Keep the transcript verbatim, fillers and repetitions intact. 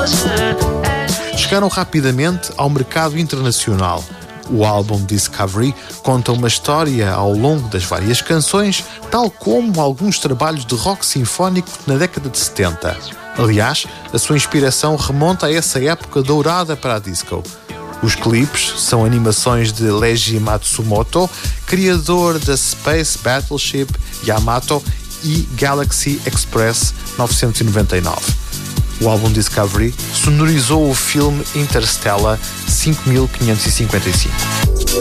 Chegaram rapidamente ao mercado internacional. O álbum Discovery conta uma história ao longo das várias canções, tal como alguns trabalhos de rock sinfónico na década de setenta. Aliás, a sua inspiração remonta a essa época dourada para a disco. Os clipes são animações de Leiji Matsumoto, criador da Space Battleship Yamato e Galaxy Express novecentos e noventa e nove. O álbum Discovery sonorizou o filme Interstellar cinco mil quinhentos e cinquenta e cinco.